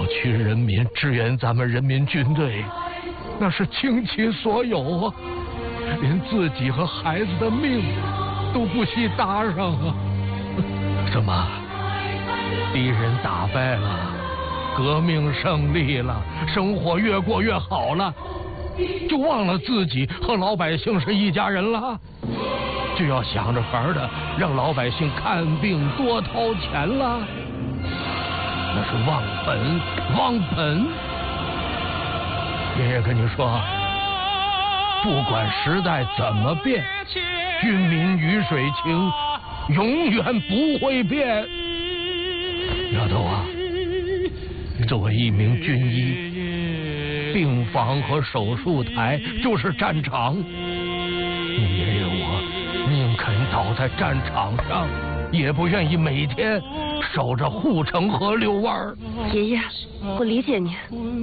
区人民支援咱们人民军队，那是倾其所有啊，连自己和孩子的命都不惜搭上啊！怎么，敌人打败了，革命胜利了，生活越过越好了，就忘了自己和老百姓是一家人了？就要想着法的让老百姓看病多掏钱了？那是忘本，忘本！爷爷跟你说，不管时代怎么变，军民鱼水情永远不会变。丫头啊，作为一名军医，病房和手术台就是战场。你爷爷我宁肯倒在战场上，也不愿意每天守着护城河遛弯儿。 爷爷，我理解您。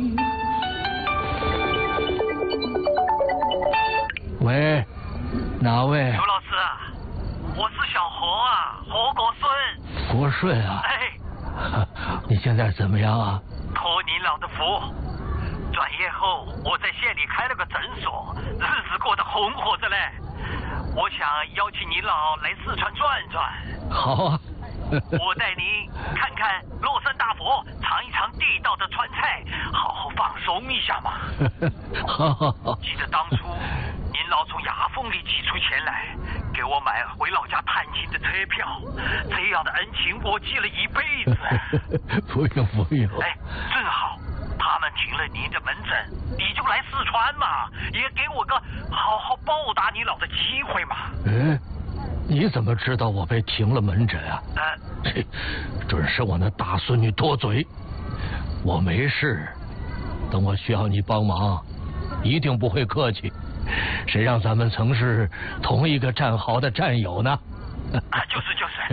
喂，哪位？ 刘老师，我是小何啊，何国顺。 国顺啊？ 哎， 你现在怎么样啊？ 托您老的福，转业后我在县里开了个诊所，日子过得红火着嘞。我想邀请您老来四川转转。 好啊。 我带您看看乐山大佛，尝一尝地道的川菜，好好放松一下嘛。 好。 记得当初您老从牙缝里挤出钱来，给我买回老家探亲的车票，这样的恩情我记了一辈子。 不用不用。 哎，正好他们停了您的门诊，你就来四川嘛，也给我个好好报答你老的机会嘛。 你怎么知道我被停了门诊啊？准是我那大孙女多嘴。我没事，等我需要你帮忙，一定不会客气。谁让咱们曾是同一个战壕的战友呢？ 就是。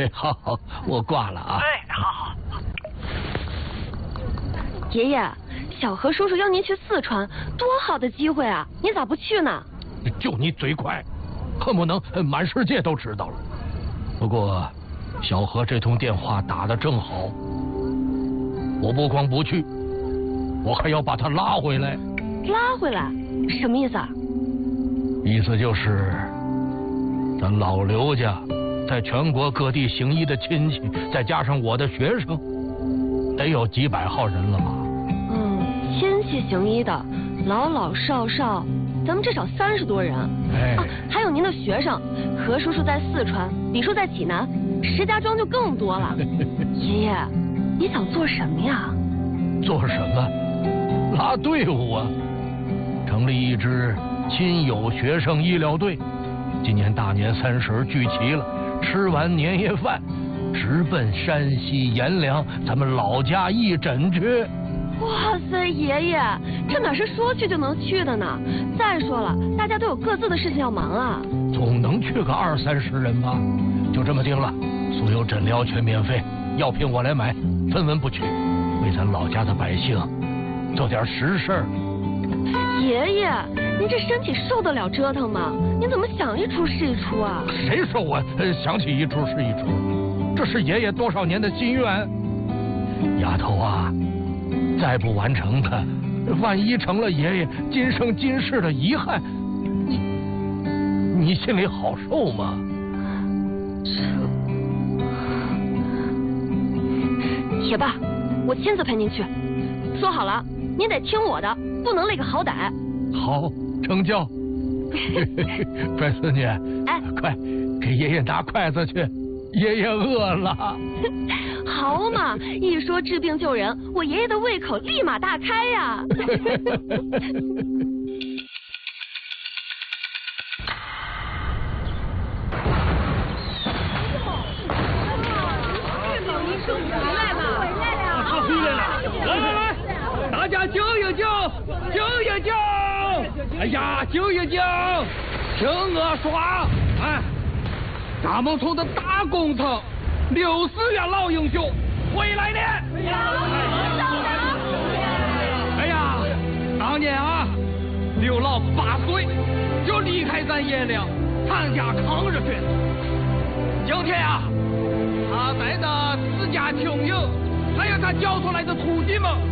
好，我挂了啊。 好。 爷爷，小何叔叔邀您去四川，多好的机会啊！您咋不去呢？ 就你嘴快，恨不能满世界都知道了。不过，小何这通电话打得正好，我不光不去，我还要把他拉回来。 拉回来？什么意思啊？ 意思就是，咱老刘家在全国各地行医的亲戚，再加上我的学生，得有几百号人了吧？ 亲戚行医的，老老少少，咱们至少30多人。还有您的学生，何叔叔在四川，李叔在济南，石家庄就更多了。爷爷，你想做什么呀？ 做什么？拉队伍啊！成立一支亲友学生医疗队，今年大年30聚齐了，吃完年夜饭，直奔山西阎良咱们老家义诊去。 哇塞，爷爷，这哪是说去就能去的呢？再说了，大家都有各自的事情要忙啊。 总能去个20、30人吧？就这么定了，所有诊疗全免费，药品我来买，分文不取，为咱老家的百姓做点实事。 爷爷，您这身体受得了折腾吗？您怎么想一出是一出啊？ 谁说我想起一出是一出？这是爷爷多少年的心愿。丫头啊，再不完成它，万一成了爷爷今生今世的遗憾，你心里好受吗？ 铁爸，我亲自陪您去。说好了，您得听我的，不能累个好歹。 好，成交。乖孙女，快给爷爷拿筷子去，爷爷饿了。 好嘛，一说治病救人，我爷爷的胃口立马大开呀。 来，大家救一救！哎呀，救一救！听我说，咱们村的大工程，64元老英雄回来了！哎呀，当年啊，刘老8岁就离开咱爷俩，参加抗日军。今天啊，他带着自家亲友，还有他教出来的徒弟们。